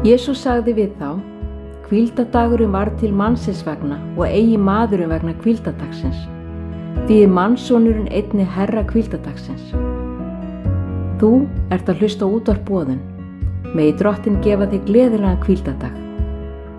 Jesús sagði við þá: hvíldardagurinn var til mannsins vegna og eigi maðurinn vegna hvíldardagsins. Því er mannssonurinn einnig herra hvíldardagsins. Þú ert að hlusta á útvarp Boðun. Megi Drottinn gefa þig gleðilegan hvíldardag.